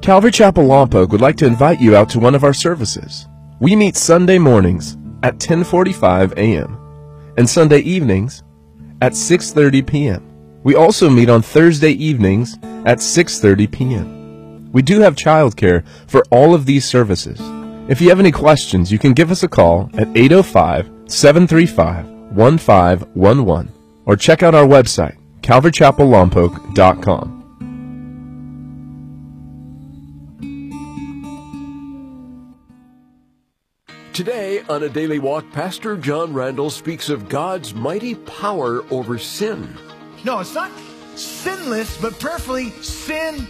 Calvary Chapel Lompoc would like to invite you out to one of our services. We meet Sunday mornings at 10:45 a.m. and Sunday evenings at 6:30 p.m. We also meet on Thursday evenings at 6:30 p.m. We do have childcare for all of these services. If you have any questions, you can give us a call at 805-735-1511 or check out our website, calvarychapellompoc.com. Today on A Daily Walk, Pastor John Randall speaks of God's mighty power over sin. No, it's not sinless, but prayerfully sin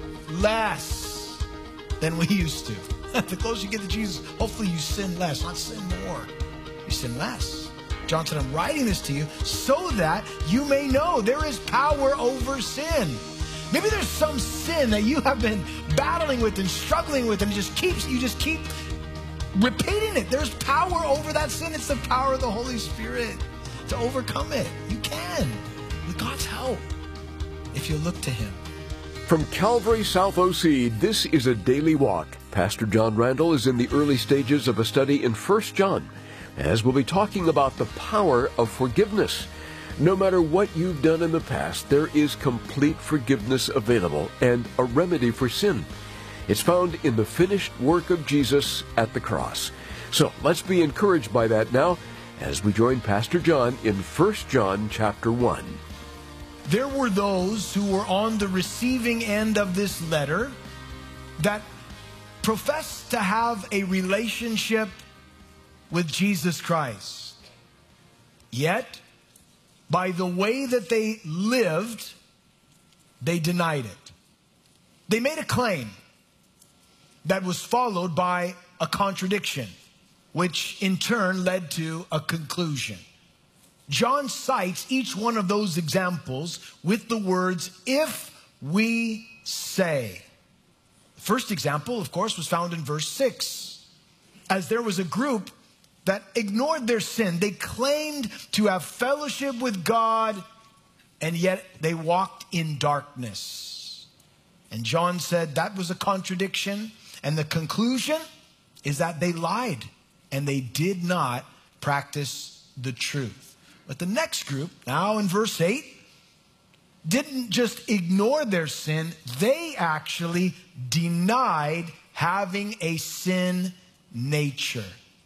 less than we used to. The closer you get to Jesus, hopefully you sin less, not sin more. You sin less. John said, I'm writing this to you so that you may know there is power over sin. Maybe there's some sin that you have been battling with and struggling with, and you just keep repeating it. There's power over that sin. It's the power of the Holy Spirit to overcome it. You can, with God's help, if you look to Him. From Calvary South OC, this is A Daily Walk. Pastor John Randall is in the early stages of a study in 1 John, as we'll be talking about the power of forgiveness. No matter what you've done in the past, there is complete forgiveness available and a remedy for sin. It's found in the finished work of Jesus at the cross. So let's be encouraged by that now as we join Pastor John in 1 John chapter 1. There were those who were on the receiving end of this letter that professed to have a relationship with Jesus Christ. Yet, by the way that they lived, they denied it. They made a claim that was followed by a contradiction, which in turn led to a conclusion. John cites each one of those examples with the words, if we say. The first example, of course, was found in verse 6. As there was a group that ignored their sin. They claimed to have fellowship with God, and yet they walked in darkness. And John said that was a contradiction. And the conclusion is that they lied and they did not practice the truth. But the next group, now in verse 8, didn't just ignore their sin. They actually denied having a sin nature.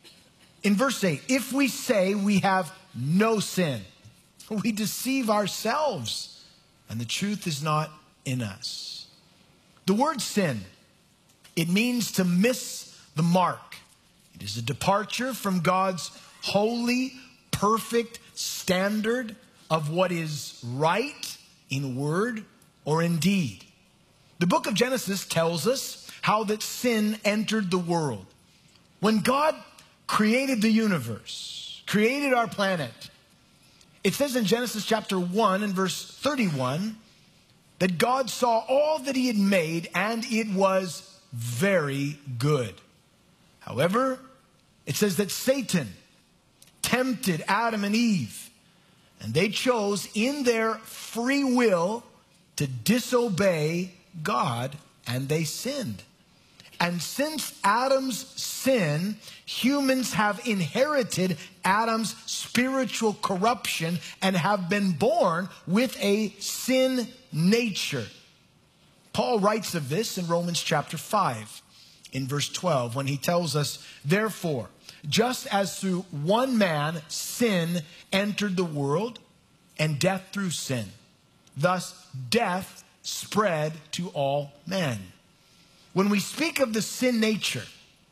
In verse 8, if we say we have no sin, we deceive ourselves and the truth is not in us. The word sin, it means to miss the mark. It is a departure from God's holy, perfect standard of what is right in word or in deed. The book of Genesis tells us how that sin entered the world. When God created the universe, created our planet, it says in Genesis chapter 1 and verse 31 that God saw all that He had made and it was very good. However, it says that Satan tempted Adam and Eve, and they chose in their free will to disobey God, and they sinned. And since Adam's sin, humans have inherited Adam's spiritual corruption and have been born with a sin nature. Paul writes of this in Romans chapter 5, in verse 12, when he tells us, therefore, just as through one man sin entered the world, and death through sin, thus death spread to all men. When we speak of the sin nature,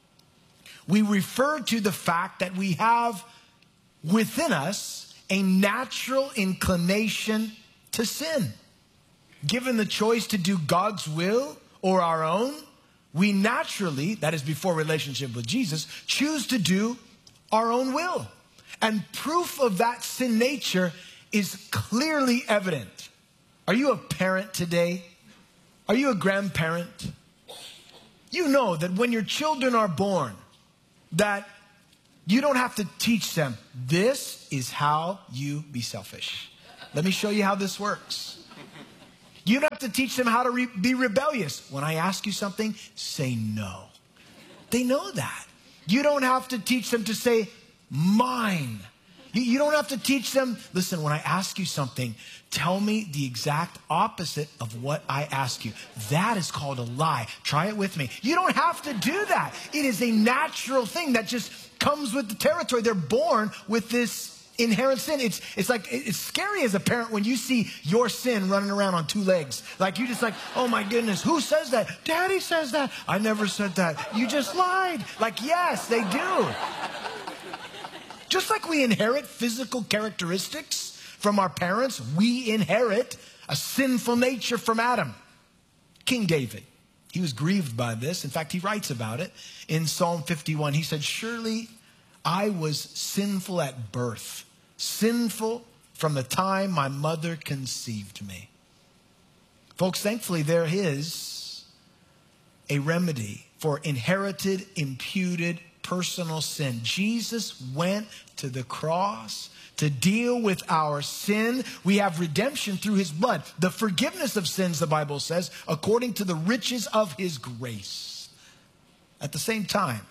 we refer to the fact that we have within us a natural inclination to sin. Given the choice to do God's will or our own, we naturally, that is before relationship with Jesus, choose to do our own will. And proof of that sin nature is clearly evident. Are you a parent today? Are you a grandparent? You know that when your children are born, that you don't have to teach them, this is how you be selfish. Let me show you how this works. You don't have to teach them how to be rebellious. When I ask you something, say no. They know that. You don't have to teach them to say mine. You don't have to teach them, listen, when I ask you something, tell me the exact opposite of what I ask you. That is called a lie. Try it with me. You don't have to do that. It is a natural thing that just comes with the territory. They're born with this inherent sin. It's scary as a parent when you see your sin running around on two legs. Like you just like, oh my goodness, who says that? Daddy says that. I never said that. You just lied. Like, yes, they do. Just like we inherit physical characteristics from our parents, we inherit a sinful nature from Adam. King David, he was grieved by this. In fact, he writes about it in Psalm 51. He said, surely I was sinful at birth, sinful from the time my mother conceived me. Folks, thankfully there is a remedy for inherited, imputed, personal sin. Jesus went to the cross to deal with our sin. We have redemption through his blood. The forgiveness of sins, the Bible says, according to the riches of his grace. At the same time,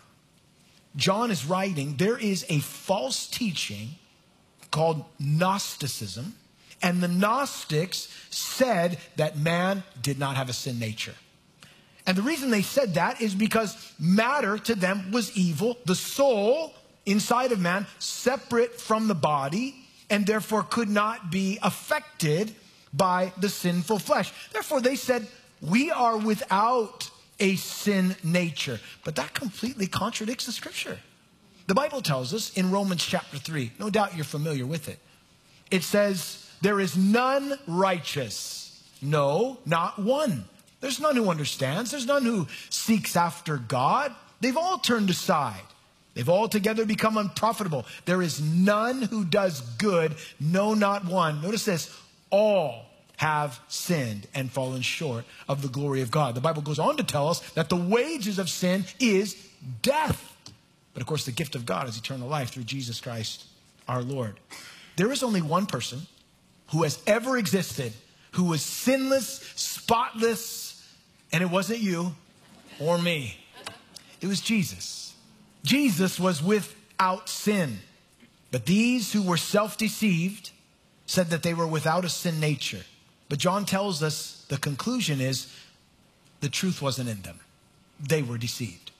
John is writing, there is a false teaching called Gnosticism. And the Gnostics said that man did not have a sin nature. And the reason they said that is because matter to them was evil. The soul inside of man, separate from the body, and therefore could not be affected by the sinful flesh. Therefore, they said, we are without a sin nature. But that completely contradicts the scripture. The Bible tells us in Romans chapter 3, no doubt you're familiar with it. It says, there is none righteous. No, not one. There's none who understands. There's none who seeks after God. They've all turned aside. They've all together become unprofitable. There is none who does good, no, not one. Notice this, all have sinned and fallen short of the glory of God. The Bible goes on to tell us that the wages of sin is death. But of course, the gift of God is eternal life through Jesus Christ, our Lord. There is only one person who has ever existed who was sinless, spotless, and it wasn't you or me. It was Jesus. Jesus was without sin. But these who were self-deceived said that they were without a sin nature. But John tells us the conclusion is the truth wasn't in them. They were deceived.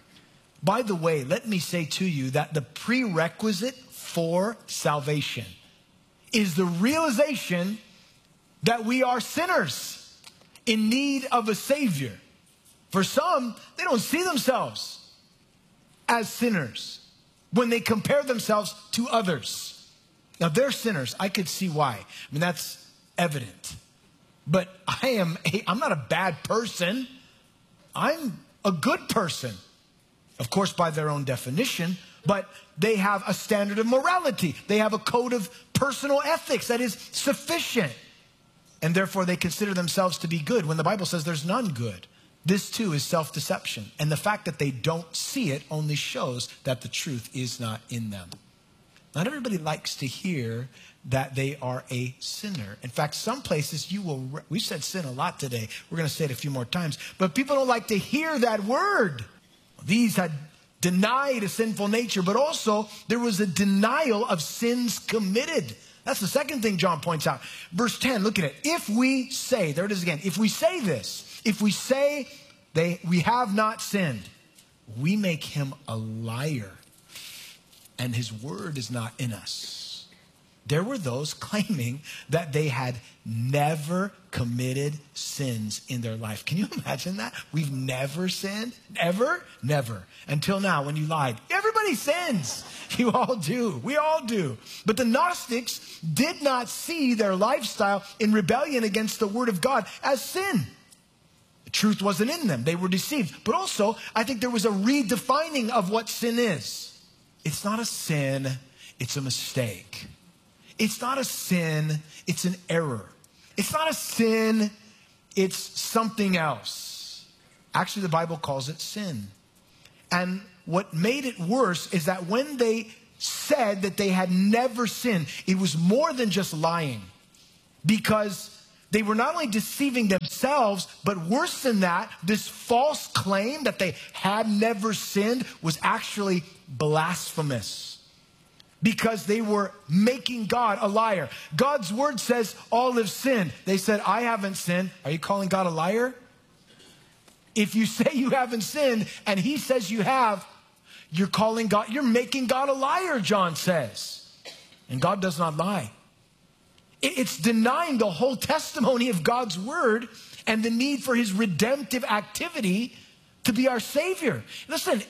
By the way, let me say to you that the prerequisite for salvation is the realization that we are sinners in need of a Savior. For some, they don't see themselves as sinners when they compare themselves to others. Now, they're sinners. I could see why. I mean, that's evident. But I'm not a bad person. I'm a good person. Of course, by their own definition, but they have a standard of morality. They have a code of personal ethics that is sufficient. And therefore, they consider themselves to be good when the Bible says there's none good. This too is self-deception. And the fact that they don't see it only shows that the truth is not in them. Not everybody likes to hear that they are a sinner. In fact, some places we said sin a lot today. We're going to say it a few more times. But people don't like to hear that word. These had denied a sinful nature, but also there was a denial of sins committed. That's the second thing John points out. Verse 10, look at it. If we say, there it is again, if we say this, if we say we have not sinned, we make him a liar, and his word is not in us. There were those claiming that they had never committed sins in their life. Can you imagine that? We've never sinned? Ever? Never. Until now, when you lied. Everybody sins. You all do. We all do. But the Gnostics did not see their lifestyle in rebellion against the word of God as sin. The truth wasn't in them. They were deceived. But also, I think there was a redefining of what sin is. It's not a sin. It's a mistake. It's not a sin, it's an error. It's not a sin, it's something else. Actually, the Bible calls it sin. And what made it worse is that when they said that they had never sinned, it was more than just lying. Because They were not only deceiving themselves, but worse than that, this false claim that they had never sinned was actually blasphemous, because they were making God a liar. God's word says all have sinned. They said, I haven't sinned. Are you calling God a liar? If you say you haven't sinned and he says you have, you're calling God, you're making God a liar, John says. And God does not lie. It's denying the whole testimony of God's word and the need for his redemptive activity to be our Savior. Listen,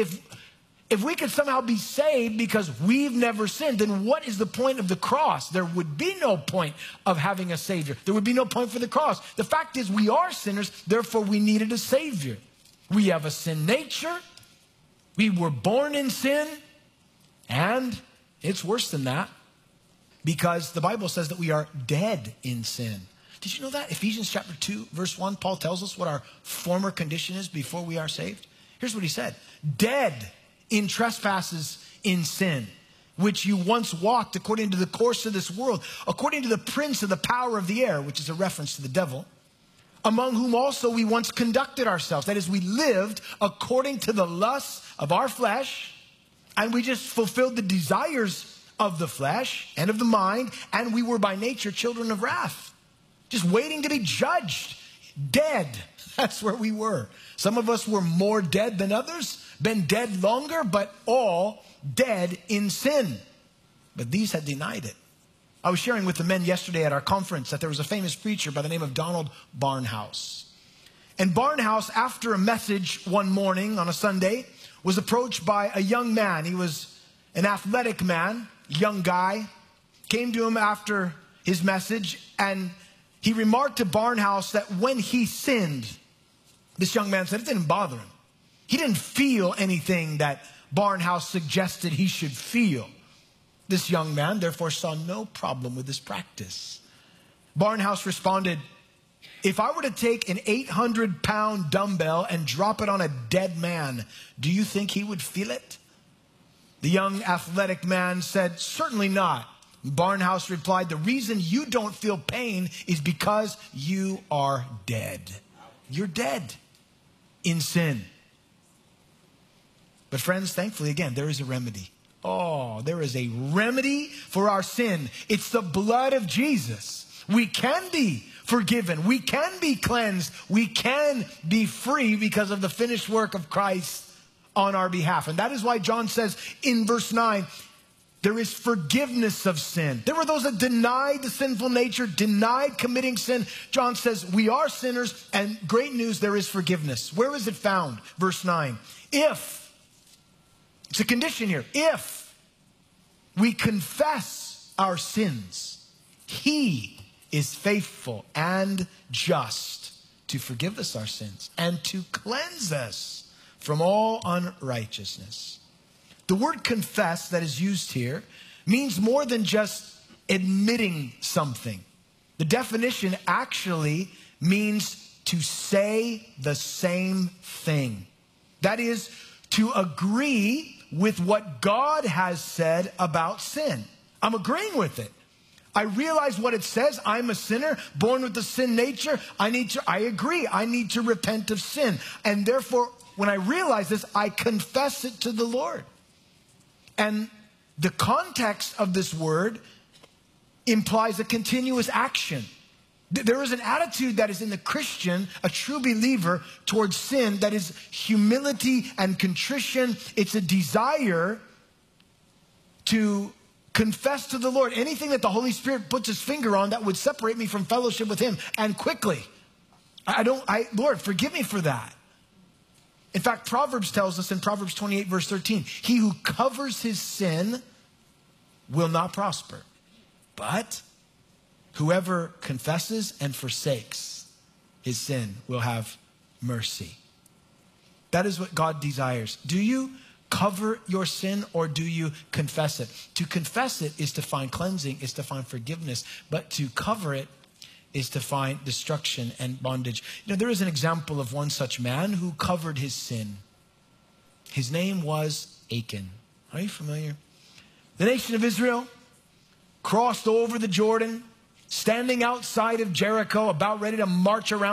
if we could somehow be saved because we've never sinned, then what is the point of the cross? There would be no point of having a Savior. There would be no point for the cross. The fact is, we are sinners, therefore we needed a Savior. We have a sin nature. We were born in sin. And it's worse than that, because the Bible says that we are dead in sin. Did you know that? Ephesians chapter 2, verse 1, Paul tells us what our former condition is before we are saved. Here's what he said. Dead in trespasses in sin, which you once walked according to the course of this world, according to the prince of the power of the air, which is a reference to the devil, among whom also we once conducted ourselves. That is, we lived according to the lusts of our flesh, and we just fulfilled the desires of the flesh and of the mind, and we were by nature children of wrath, just waiting to be judged. Dead. That's where we were. Some of us were more dead than others, been dead longer, but all dead in sin. But these had denied it. I was sharing with the men yesterday at our conference that there was a famous preacher by the name of Donald Barnhouse. And Barnhouse, after a message one morning on a Sunday, was approached by a young man. He was an athletic man, young guy, came to him after his message, and he remarked to Barnhouse that when he sinned, this young man said it didn't bother him. He didn't feel anything that Barnhouse suggested he should feel. This young man, therefore, saw no problem with this practice. Barnhouse responded, if I were to take an 800-pound dumbbell and drop it on a dead man, do you think he would feel it? The young athletic man said, certainly not. Barnhouse replied, the reason you don't feel pain is because you are dead. You're dead in sin. But friends, thankfully, again, there is a remedy. Oh, there is a remedy for our sin. It's the blood of Jesus. We can be forgiven. We can be cleansed. We can be free because of the finished work of Christ on our behalf. And that is why John says in verse 9, there is forgiveness of sin. There were those that denied the sinful nature, denied committing sin. John says we are sinners, and great news, there is forgiveness. Where is it found? Verse 9. If, it's a condition here, if we confess our sins, he is faithful and just to forgive us our sins and to cleanse us from all unrighteousness. The word confess that is used here means more than just admitting something. The definition actually means to say the same thing. That is, to agree with what God has said about sin. I'm agreeing with it. I realize what it says. I'm a sinner, born with the sin nature. I agree. I need to repent of sin. And therefore, when I realize this, I confess it to the Lord. And the context of this word implies a continuous action. There is an attitude that is in the Christian, a true believer, towards sin that is humility and contrition. It's a desire to confess to the Lord anything that the Holy Spirit puts his finger on that would separate me from fellowship with him, and quickly. Lord, forgive me for that. In fact, Proverbs tells us in Proverbs 28, verse 13, he who covers his sin will not prosper, but whoever confesses and forsakes his sin will have mercy. That is what God desires. Do you cover your sin, or do you confess it? To confess it is to find cleansing, is to find forgiveness, but to cover it is to find destruction and bondage. You know, there is an example of one such man who covered his sin. His name was Achan. Are you familiar? The nation of Israel crossed over the Jordan, standing outside of Jericho, about ready to march around